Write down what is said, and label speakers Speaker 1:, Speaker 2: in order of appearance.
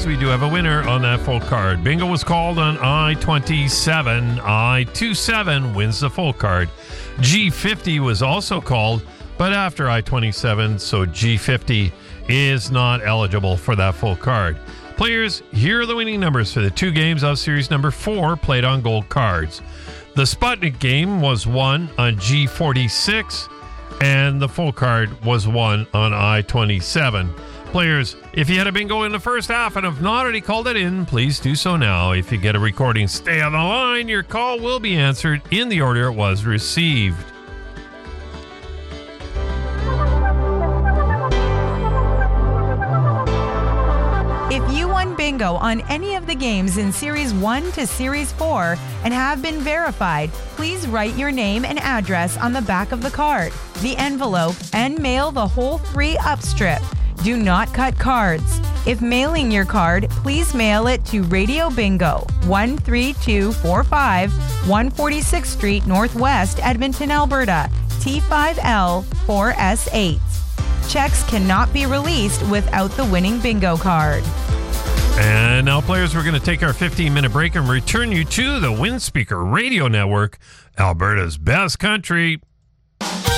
Speaker 1: we do have a winner on that full card. Bingo was called on I-27. I-27 wins the full card. G50 was also called, but after I-27, so G50 is not eligible for that full card. Players, here are the winning numbers for the two games of series number 4 played on gold cards. The Sputnik game was won on G46, and the full card was won on I-27. Players, if you had a bingo in the first half and have not already called it in, please do so now. If you get a recording, stay on the line. Your call will be answered in the order it was received.
Speaker 2: If you won bingo on any of the games in Series 1 to Series 4 and have been verified, please write your name and address on the back of the card, the envelope, and mail the whole 3-up strip. Do not cut cards. If mailing your card, please mail it to Radio Bingo, 13245 146th Street Northwest, Edmonton, Alberta, T5L 4S8. Checks cannot be released without the winning bingo card.
Speaker 1: And now, players, we're going to take our 15-minute break and return you to the Windspeaker Radio Network, Alberta's best country.